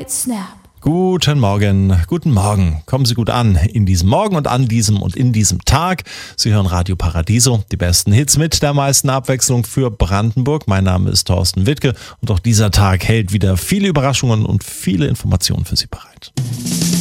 great snap. Guten Morgen. Kommen Sie gut an in diesem Morgen und an diesem und in diesem Tag. Sie hören Radio Paradiso, die besten Hits mit der meisten Abwechslung für Brandenburg. Mein Name ist Thorsten Wittke und auch dieser Tag hält wieder viele Überraschungen und viele Informationen für Sie bereit.